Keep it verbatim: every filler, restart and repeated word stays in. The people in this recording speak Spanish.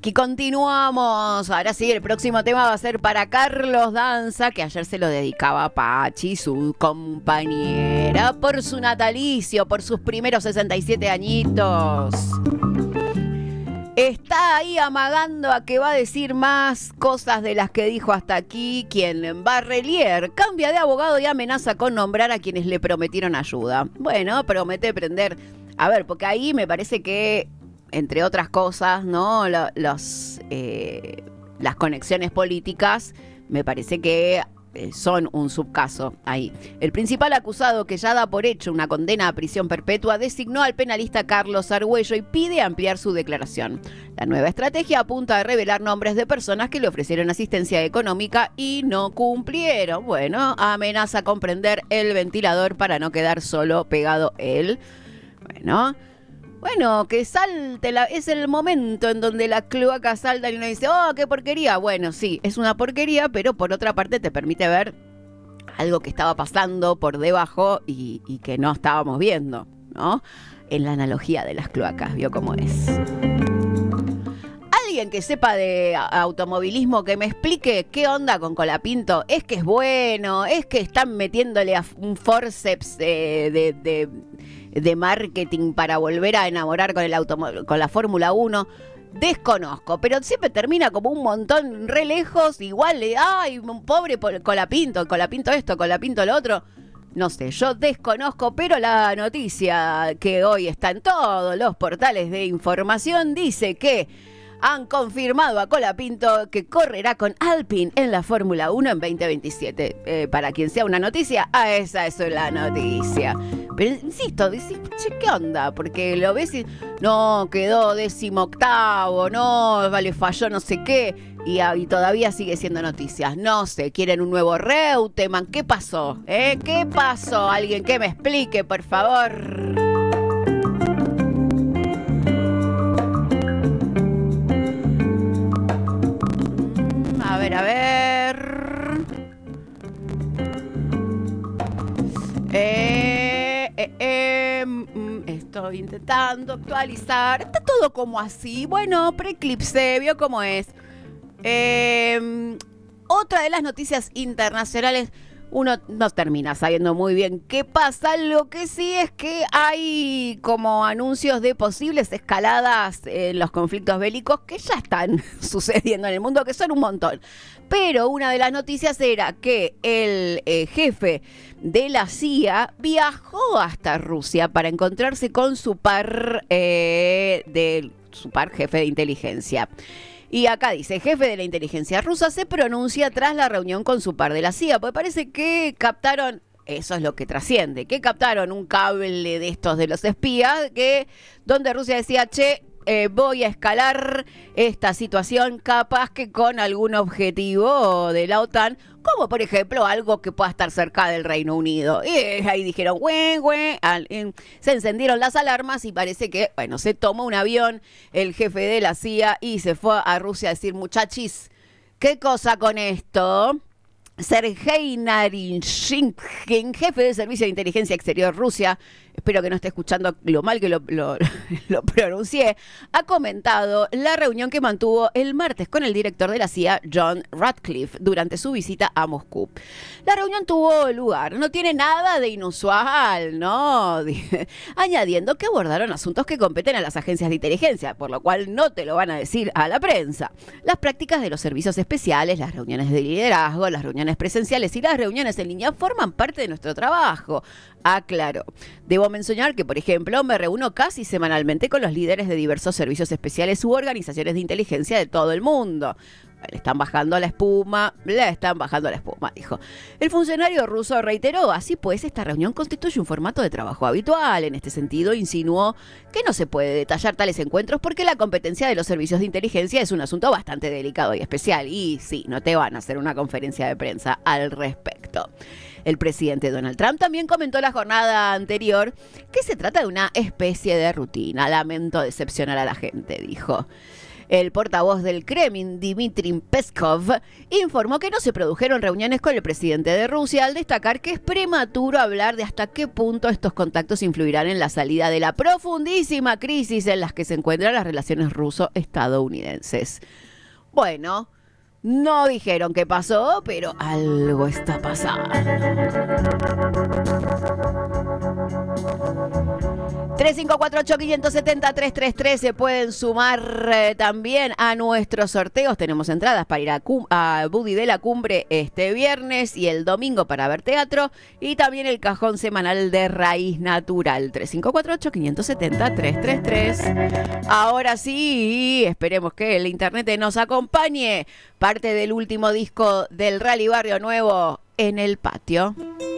Aquí continuamos. Ahora sí, el próximo tema va a ser para Carlos Danza, que ayer se lo dedicaba a Pachi, su compañera, por su natalicio, por sus primeros sesenta y siete añitos. Está ahí amagando a que va a decir más cosas de las que dijo hasta aquí. Quien Barrelier cambia de abogado y amenaza con nombrar a quienes le prometieron ayuda. Bueno, promete prender. A ver, porque ahí me parece que, entre otras cosas, ¿no? Los, eh, las conexiones políticas, me parece que eh, son un subcaso ahí. El principal acusado, que ya da por hecho una condena a prisión perpetua, designó al penalista Carlos Argüello y pide ampliar su declaración. La nueva estrategia apunta a revelar nombres de personas que le ofrecieron asistencia económica y no cumplieron. Bueno, amenaza con prender el ventilador para no quedar solo pegado él. Bueno... Bueno, que salte, la, es el momento en donde las cloacas saltan y uno dice, oh, qué porquería. Bueno, sí, es una porquería, pero por otra parte te permite ver algo que estaba pasando por debajo y, y que no estábamos viendo, ¿no? En la analogía de las cloacas, ¿vio cómo es? Alguien que sepa de automovilismo que me explique qué onda con Colapinto. Es que es bueno, es que están metiéndole a un forceps de... de, de de marketing para volver a enamorar con el automóvil, con la Fórmula uno. Desconozco, pero siempre termina como un montón re lejos, igual, ay, un pobre Colapinto, Colapinto esto, Colapinto lo otro. No sé, yo desconozco, pero la noticia que hoy está en todos los portales de información dice que han confirmado a Colapinto que correrá con Alpine en la Fórmula uno en veinte veintisiete. Eh, para quien sea una noticia, a esa es la noticia. Pero insisto, decís, che, ¿qué onda? Porque lo ves y no, quedó decimoctavo, no, vale, falló no sé qué, y, y todavía sigue siendo noticias. No sé, quieren un nuevo Reutemann. ¿Qué pasó? ¿Eh? ¿Qué pasó? Alguien que me explique, por favor. A ver, a ver. Eh, eh, eh, mm, estoy intentando actualizar. Está todo como así. Bueno, preeclipse, vio cómo es. Eh, otra de las noticias internacionales. Uno no termina sabiendo muy bien qué pasa. Lo que sí es que hay como anuncios de posibles escaladas en los conflictos bélicos que ya están sucediendo en el mundo, que son un montón. Pero una de las noticias era que el eh, jefe de la C I A viajó hasta Rusia para encontrarse con su par, eh, de, su par jefe de inteligencia. Y acá dice, jefe de la inteligencia rusa se pronuncia tras la reunión con su par de la C I A, porque parece que captaron, eso es lo que trasciende, que captaron un cable de estos de los espías, que donde Rusia decía, che, eh, voy a escalar esta situación capaz que con algún objetivo de la OTAN, como por ejemplo algo que pueda estar cerca del Reino Unido. Y ahí dijeron, güey, güey, se encendieron las alarmas y parece que, bueno, se tomó un avión el jefe de la C I A y se fue a Rusia a decir, muchachis, ¿qué cosa con esto? Sergei Naryshkin, jefe del Servicio de Inteligencia Exterior Rusia, espero que no esté escuchando lo mal que lo, lo, lo pronuncié, ha comentado la reunión que mantuvo el martes con el director de la C I A, John Ratcliffe, durante su visita a Moscú. La reunión tuvo lugar, no tiene nada de inusual, ¿no? Añadiendo que abordaron asuntos que competen a las agencias de inteligencia, por lo cual no te lo van a decir a la prensa. Las prácticas de los servicios especiales, las reuniones de liderazgo, las reuniones presenciales y las reuniones en línea forman parte de nuestro trabajo, aclaró. Debo mencionar que, por ejemplo, me reúno casi semanalmente con los líderes de diversos servicios especiales u organizaciones de inteligencia de todo el mundo. Le están bajando la espuma, le están bajando la espuma, dijo. El funcionario ruso reiteró, así pues, esta reunión constituye un formato de trabajo habitual. En este sentido, insinuó que no se puede detallar tales encuentros porque la competencia de los servicios de inteligencia es un asunto bastante delicado y especial. Y sí, no te van a hacer una conferencia de prensa al respecto. El presidente Donald Trump también comentó la jornada anterior que se trata de una especie de rutina. Lamento decepcionar a la gente, dijo. El portavoz del Kremlin, Dmitry Peskov, informó que no se produjeron reuniones con el presidente de Rusia, al destacar que es prematuro hablar de hasta qué punto estos contactos influirán en la salida de la profundísima crisis en la que se encuentran las relaciones ruso-estadounidenses. Bueno, no dijeron qué pasó, pero algo está pasando. tres cinco cuatro ocho, cinco siete cero, tres tres tres se pueden sumar eh, también a nuestros sorteos. Tenemos entradas para ir a, a Buddy de la Cumbre este viernes y el domingo para ver teatro. Y también el cajón semanal de Raíz Natural. tres cinco cuatro ocho, cinco siete cero, tres tres tres. Ahora sí, esperemos que el internet nos acompañe. Parte del último disco del Rally Barrio Nuevo, En el Patio.